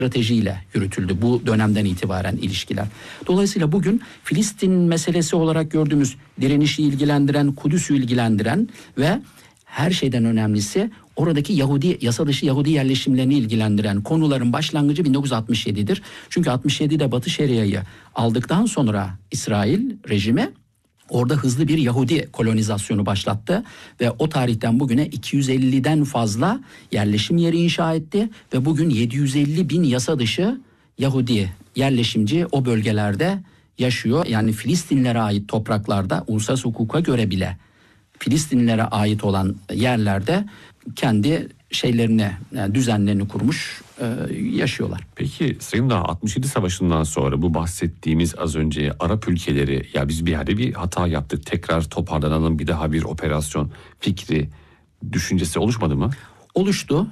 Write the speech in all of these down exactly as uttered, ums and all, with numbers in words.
stratejiyle yürütüldü bu dönemden itibaren ilişkiler. Dolayısıyla bugün Filistin meselesi olarak gördüğümüz direnişi ilgilendiren, Kudüs'ü ilgilendiren ve her şeyden önemlisi oradaki Yahudi, yasa dışı Yahudi yerleşimlerini ilgilendiren konuların başlangıcı bin dokuz yüz altmış yedidir. Çünkü altmış yedide Batı Şeria'yı aldıktan sonra İsrail rejimi orada hızlı bir Yahudi kolonizasyonu başlattı ve o tarihten bugüne iki yüz elliden fazla yerleşim yeri inşa etti ve bugün yedi yüz elli bin yasa dışı Yahudi yerleşimci o bölgelerde yaşıyor. Yani Filistinlilere ait topraklarda uluslararası hukuka göre bile Filistinlilere ait olan yerlerde kendi şeylerini, yani düzenlerini kurmuş e, yaşıyorlar. Peki Sayın Dağ, altmış yedi Savaşı'ndan sonra bu bahsettiğimiz az önce Arap ülkeleri, ya biz bir yerde bir hata yaptık, tekrar toparlanalım, bir daha bir operasyon fikri, düşüncesi oluşmadı mı? Oluştu.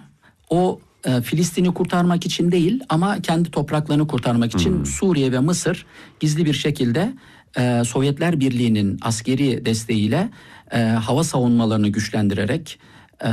O e, Filistin'i kurtarmak için değil ama kendi topraklarını kurtarmak için hmm. Suriye ve Mısır gizli bir şekilde e, Sovyetler Birliği'nin askeri desteğiyle e, hava savunmalarını güçlendirerek e,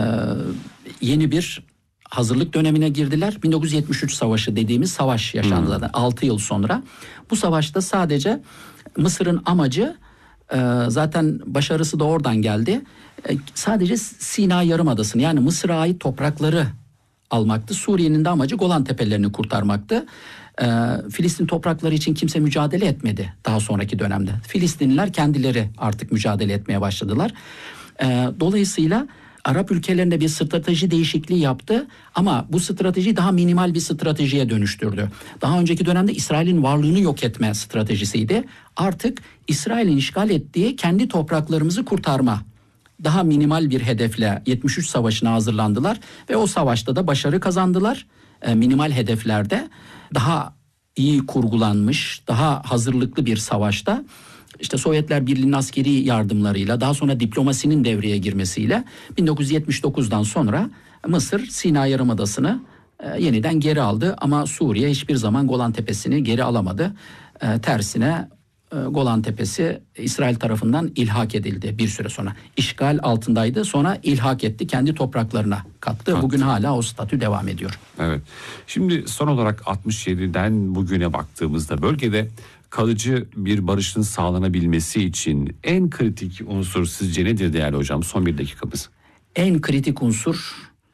yeni bir hazırlık dönemine girdiler. bin dokuz yüz yetmiş üç Savaşı dediğimiz savaş yaşandı zaten hmm. altı yıl sonra. Bu savaşta sadece Mısır'ın amacı e, zaten başarısı da oradan geldi. E, sadece Sina Yarımadası'nı, yani Mısır'a ait toprakları almaktı. Suriye'nin de amacı Golan Tepelerini kurtarmaktı. E, Filistin toprakları için kimse mücadele etmedi daha sonraki dönemde. Filistinliler kendileri artık mücadele etmeye başladılar. E, dolayısıyla Arap ülkelerinde bir strateji değişikliği yaptı ama bu strateji daha minimal bir stratejiye dönüştürdü. Daha önceki dönemde İsrail'in varlığını yok etme stratejisiydi. Artık İsrail'in işgal ettiği kendi topraklarımızı kurtarma. Daha minimal bir hedefle yetmiş üç Savaşı'na hazırlandılar ve o savaşta da başarı kazandılar. E, minimal hedeflerde daha iyi kurgulanmış, daha hazırlıklı bir savaşta İşte Sovyetler Birliği'nin askeri yardımlarıyla, daha sonra diplomasinin devreye girmesiyle bin dokuz yüz yetmiş dokuzdan sonra Mısır Sina Yarımadası'nı e, yeniden geri aldı. Ama Suriye hiçbir zaman Golan Tepesi'ni geri alamadı. E, tersine e, Golan Tepesi İsrail tarafından ilhak edildi bir süre sonra. İşgal altındaydı, sonra ilhak etti, kendi topraklarına kattı. Bugün hala o statü devam ediyor. Evet. Şimdi son olarak altmış yediden bugüne baktığımızda bölgede kalıcı bir barışın sağlanabilmesi için en kritik unsur sizce nedir değerli hocam? Son bir dakikamız. En kritik unsur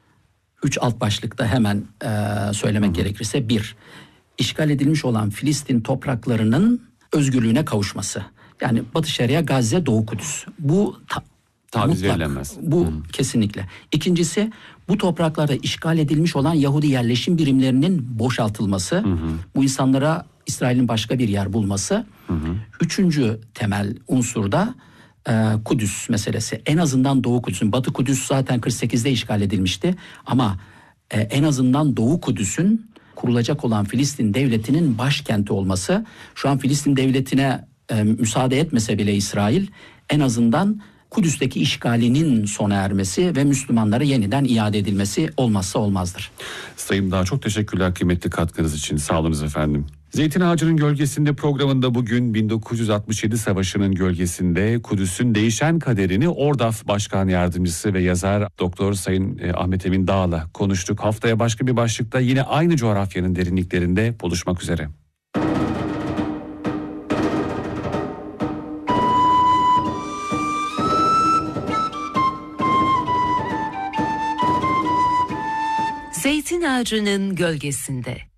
üç alt başlıkta hemen e, söylemek Hı-hı. gerekirse: bir, işgal edilmiş olan Filistin topraklarının özgürlüğüne kavuşması. Yani Batı Şeria, Gazze, Doğu Kudüs. Bu ta- taviz verilemez. Bu Hı-hı. kesinlikle. İkincisi, bu topraklarda işgal edilmiş olan Yahudi yerleşim birimlerinin boşaltılması. Hı-hı. Bu insanlara İsrail'in başka bir yer bulması. Hı hı. Üçüncü temel unsur da e, Kudüs meselesi. En azından Doğu Kudüs'ün, Batı Kudüs zaten kırk sekizde işgal edilmişti. Ama e, en azından Doğu Kudüs'ün kurulacak olan Filistin devletinin başkenti olması. Şu an Filistin devletine e, müsaade etmese bile İsrail, en azından Kudüs'teki işgalinin sona ermesi ve Müslümanlara yeniden iade edilmesi olmazsa olmazdır. Sayın Dağ, çok teşekkürler kıymetli katkınız için. Sağ olunuz efendim. Zeytin Ağacı'nın Gölgesinde programında bugün bin dokuz yüz altmış yedi Savaşı'nın gölgesinde Kudüs'ün değişen kaderini Ordaf Başkan Yardımcısı ve yazar Doktor Sayın Ahmet Emin Dağ'la konuştuk. Haftaya başka bir başlıkta yine aynı coğrafyanın derinliklerinde buluşmak üzere. Zeytin Ağacı'nın Gölgesinde.